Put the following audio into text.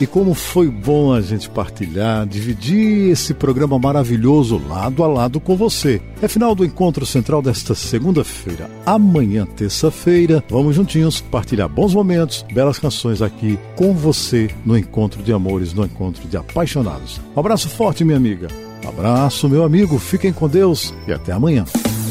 E como foi bom a gente partilhar, dividir esse programa maravilhoso lado a lado com você. É final do Encontro Central desta segunda-feira. Amanhã, terça-feira, vamos juntinhos partilhar bons momentos, belas canções aqui com você no Encontro de Amores, no Encontro de Apaixonados. Um abraço forte, minha amiga. Um abraço, meu amigo. Fiquem com Deus e até amanhã.